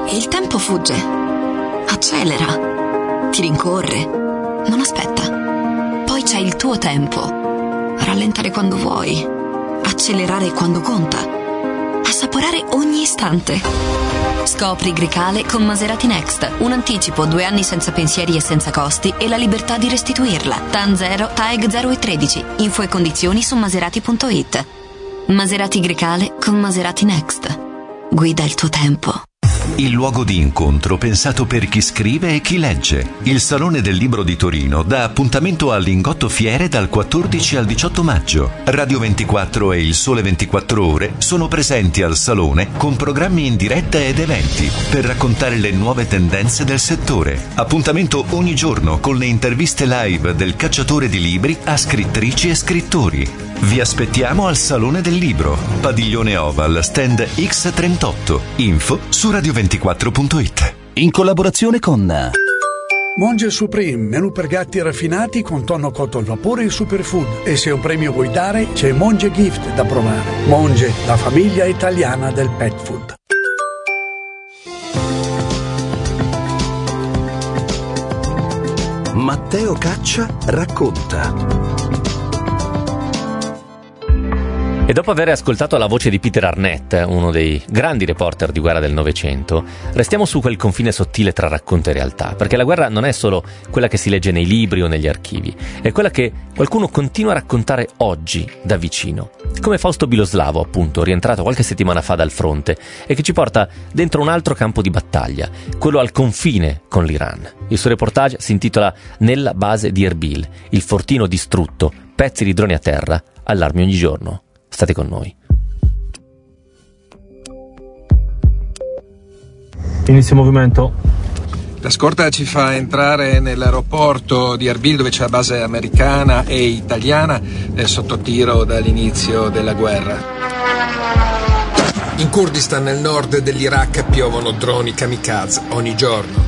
E il tempo fugge, accelera, ti rincorre, non aspetta. Poi c'è il tuo tempo. Rallentare quando vuoi, accelerare quando conta, assaporare ogni istante. Scopri Grecale con Maserati Next. Un anticipo, 2 anni senza pensieri e senza costi e la libertà di restituirla. TAN 0, TAEG 0 e 13. Info e condizioni su maserati.it. Maserati Grecale con Maserati Next. Guida il tuo tempo. Il luogo di incontro pensato per chi scrive e chi legge. Il Salone del Libro di Torino dà appuntamento al Lingotto Fiere dal 14 al 18 maggio. Radio 24 e Il Sole 24 Ore sono presenti al Salone con programmi in diretta ed eventi per raccontare le nuove tendenze del settore. Appuntamento ogni giorno con le interviste live del cacciatore di libri a scrittrici e scrittori. Vi aspettiamo al Salone del Libro, Padiglione Oval, stand X38. Info su radio24.it. In collaborazione con Monge Supreme, menù per gatti raffinati con tonno cotto al vapore e superfood. E se un premio vuoi dare, c'è Monge Gift da provare. Monge, la famiglia italiana del pet food. Matteo Caccia racconta. E dopo aver ascoltato la voce di Peter Arnett, uno dei grandi reporter di guerra del Novecento, restiamo su quel confine sottile tra racconto e realtà, perché la guerra non è solo quella che si legge nei libri o negli archivi, è quella che qualcuno continua a raccontare oggi da vicino. Come Fausto Biloslavo, appunto, rientrato qualche settimana fa dal fronte e che ci porta dentro un altro campo di battaglia, quello al confine con l'Iran. Il suo reportage si intitola Nella base di Erbil, il fortino distrutto, pezzi di droni a terra, allarmi ogni giorno. State con noi. Inizio movimento. La scorta ci fa entrare nell'aeroporto di Erbil, dove c'è la base americana e italiana sotto tiro dall'inizio della guerra. In Kurdistan, nel nord dell'Iraq, piovono droni kamikaze ogni giorno.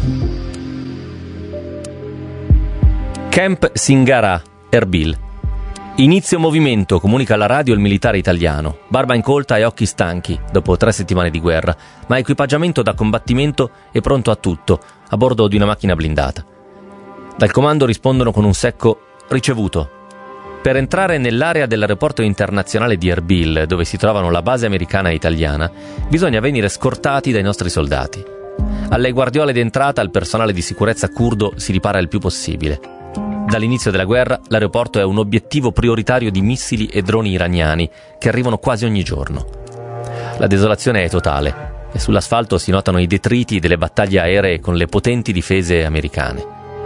Camp Singarah, Erbil. Inizio movimento, comunica alla radio il militare italiano. Barba incolta e occhi stanchi, dopo 3 settimane di guerra, ma equipaggiamento da combattimento e pronto a tutto, a bordo di una macchina blindata. Dal comando rispondono con un secco ricevuto. Per entrare nell'area dell'aeroporto internazionale di Erbil, dove si trovano la base americana e italiana, bisogna venire scortati dai nostri soldati. Alle guardiole d'entrata il personale di sicurezza curdo si ripara il più possibile. Dall'inizio della guerra l'aeroporto è un obiettivo prioritario di missili e droni iraniani che arrivano quasi ogni giorno. La desolazione è totale e sull'asfalto si notano i detriti delle battaglie aeree con le potenti difese americane.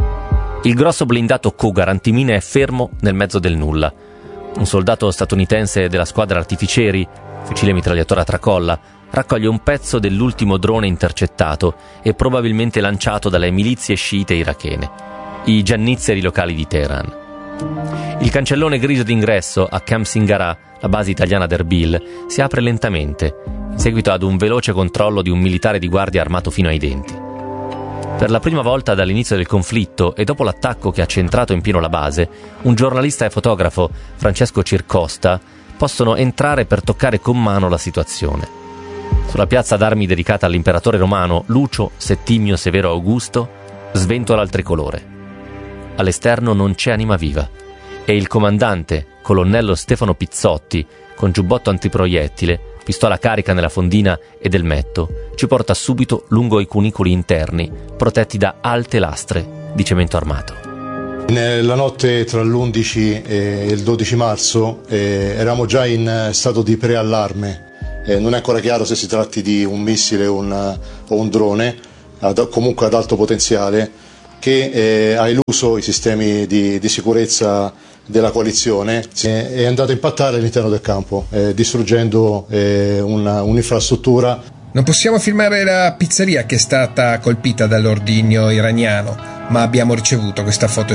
Il grosso blindato Cougar antimine è fermo nel mezzo del nulla. Un soldato statunitense della squadra artificieri, fucile mitragliatore a tracolla, raccoglie un pezzo dell'ultimo drone intercettato e probabilmente lanciato dalle milizie sciite irachene, i giannizzeri locali di Teheran. Il cancellone grigio d'ingresso a Camp Singarah, la base italiana d'Erbil, si apre lentamente, in seguito ad un veloce controllo di un militare di guardia armato fino ai denti. Per la prima volta dall'inizio del conflitto e dopo l'attacco che ha centrato in pieno la base, un giornalista e fotografo, Francesco Circosta, possono entrare per toccare con mano la situazione. Sulla piazza d'armi dedicata all'imperatore romano Lucio Settimio Severo Augusto sventola il tricolore. All'esterno non c'è anima viva e il comandante, colonnello Stefano Pizzotti, con giubbotto antiproiettile, pistola carica nella fondina e elmetto, ci porta subito lungo i cunicoli interni, protetti da alte lastre di cemento armato. Nella notte tra l'11 e il 12 marzo eravamo già in stato di preallarme. Non è ancora chiaro se si tratti di un missile o un drone, comunque ad alto potenziale, che ha eluso i sistemi di sicurezza della coalizione e è andato a impattare all'interno del campo, distruggendo un'infrastruttura. Non possiamo filmare la pizzeria che è stata colpita dall'ordigno iraniano, ma abbiamo ricevuto questa foto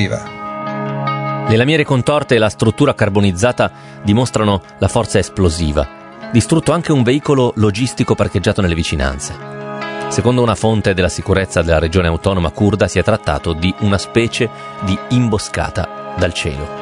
esclusiva. Le lamiere contorte e la struttura carbonizzata dimostrano la forza esplosiva. Distrutto anche un veicolo logistico parcheggiato nelle vicinanze. Secondo una fonte della sicurezza della regione autonoma curda si è trattato di una specie di imboscata dal cielo.